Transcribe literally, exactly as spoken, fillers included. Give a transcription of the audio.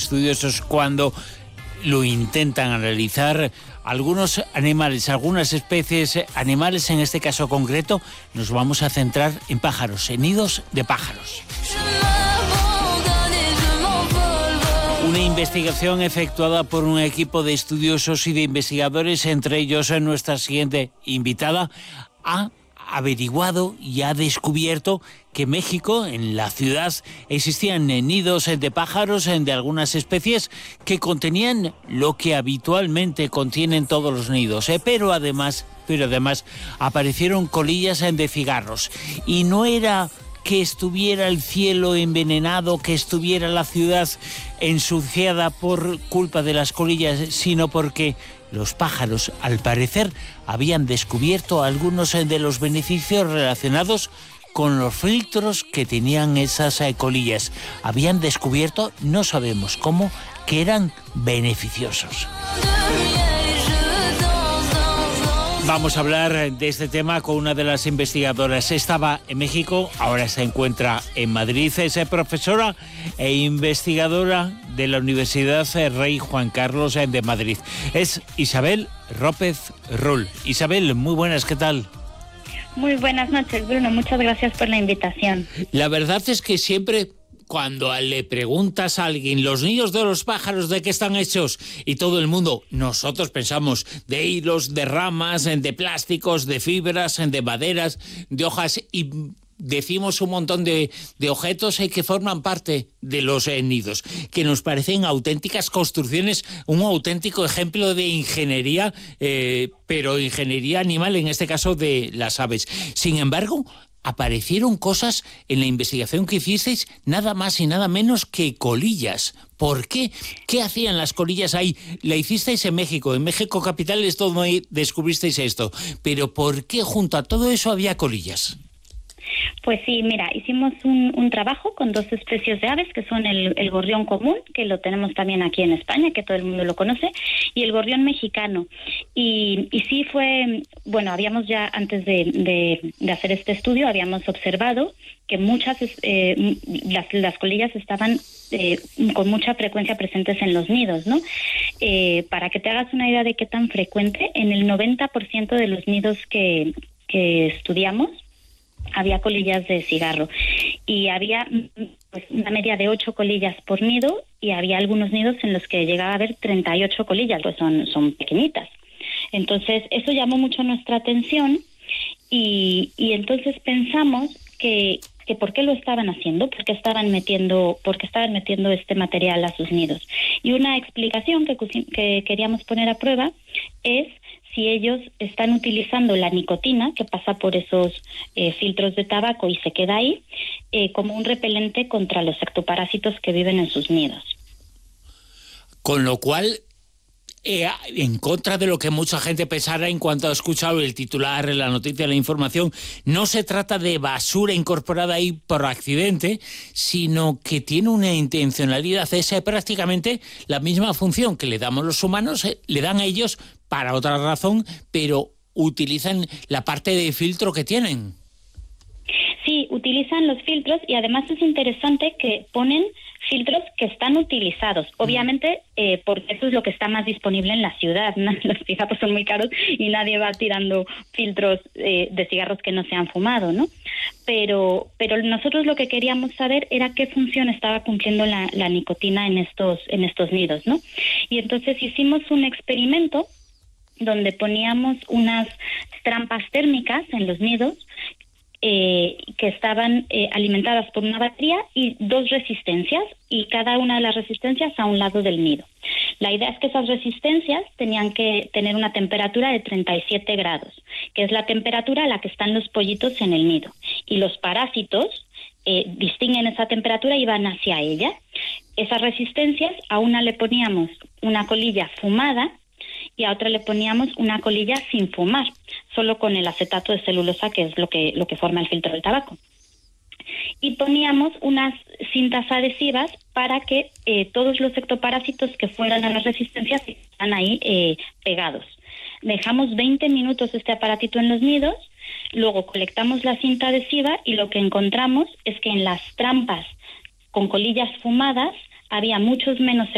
estudiosos cuando lo intentan analizar algunos animales, algunas especies animales, en este caso concreto, nos vamos a centrar en pájaros, en nidos de pájaros. Una investigación efectuada por un equipo de estudiosos y de investigadores, entre ellos nuestra siguiente invitada, ha averiguado y ha descubierto que en México, en la ciudad, existían nidos de pájaros de algunas especies que contenían lo que habitualmente contienen todos los nidos, ¿eh? pero además, pero además aparecieron colillas de cigarros. Y no era que estuviera el cielo envenenado, que estuviera la ciudad ensuciada por culpa de las colillas, sino porque los pájaros, al parecer, habían descubierto algunos de los beneficios relacionados con los filtros que tenían esas colillas. Habían descubierto, no sabemos cómo, que eran beneficiosos. Vamos a hablar de este tema con una de las investigadoras. Estaba en México, ahora se encuentra en Madrid. Es profesora e investigadora de la Universidad Rey Juan Carlos de Madrid. Es Isabel López Rull. Isabel, muy buenas, ¿qué tal? Muy buenas noches, Bruno. Muchas gracias por la invitación. La verdad es que siempre, cuando le preguntas a alguien los nidos de los pájaros de qué están hechos, y todo el mundo, nosotros pensamos de hilos, de ramas, de plásticos, de fibras, de maderas, de hojas, y decimos un montón de, de objetos que forman parte de los eh, nidos, que nos parecen auténticas construcciones, un auténtico ejemplo de ingeniería, eh, pero ingeniería animal, en este caso de las aves. Sin embargo, aparecieron cosas en la investigación que hicisteis, nada más y nada menos que colillas. ¿Por qué? ¿Qué hacían las colillas ahí? La hicisteis en México, en México capital es donde descubristeis esto. Pero ¿por qué junto a todo eso había colillas? Pues sí, mira, hicimos un, un trabajo con dos especies de aves, que son el, el gorrión común, que lo tenemos también aquí en España, que todo el mundo lo conoce, y el gorrión mexicano. Y, y sí fue, bueno, habíamos ya, antes de, de, de hacer este estudio, habíamos observado que muchas, eh, las, las colillas estaban eh, con mucha frecuencia presentes en los nidos, ¿no? Eh, para que te hagas una idea de qué tan frecuente, en el noventa por ciento de los nidos que, que estudiamos, había colillas de cigarro y había pues, una media de ocho colillas por nido, y había algunos nidos en los que llegaba a haber treinta y ocho colillas, pues son, son pequeñitas. Entonces eso llamó mucho nuestra atención y, y entonces pensamos que, que por qué lo estaban haciendo, por qué estaban metiendo, por qué estaban metiendo este material a sus nidos. Y una explicación que, que queríamos poner a prueba es si ellos están utilizando la nicotina que pasa por esos eh, filtros de tabaco y se queda ahí, eh, como un repelente contra los ectoparásitos que viven en sus nidos. Con lo cual, eh, en contra de lo que mucha gente pensara en cuanto ha escuchado el titular, la noticia, la información, no se trata de basura incorporada ahí por accidente, sino que tiene una intencionalidad. Es prácticamente la misma función que le damos los humanos, eh, le dan a ellos para otra razón, pero utilizan la parte de filtro que tienen. Sí, utilizan los filtros, y además es interesante que ponen filtros que están utilizados, obviamente, eh, porque eso es lo que está más disponible en la ciudad, ¿no? Los cigarros son muy caros y nadie va tirando filtros eh, de cigarros que no se han fumado, ¿no? Pero, pero nosotros lo que queríamos saber era qué función estaba cumpliendo la, la nicotina en estos, en estos nidos, ¿no? Y entonces hicimos un experimento donde poníamos unas trampas térmicas en los nidos eh, que estaban eh, alimentadas por una batería y dos resistencias, y cada una de las resistencias a un lado del nido. La idea es que esas resistencias tenían que tener una temperatura de treinta y siete grados, que es la temperatura a la que están los pollitos en el nido. Y los parásitos eh, distinguen esa temperatura y van hacia ella. Esas resistencias, a una le poníamos una colilla fumada y a otra le poníamos una colilla sin fumar, solo con el acetato de celulosa, que es lo que, lo que forma el filtro del tabaco. Y poníamos unas cintas adhesivas para que eh, todos los ectoparásitos que fueran a las resistencias están ahí eh, pegados. Dejamos veinte minutos este aparatito en los nidos, luego colectamos la cinta adhesiva y lo que encontramos es que en las trampas con colillas fumadas había muchos menos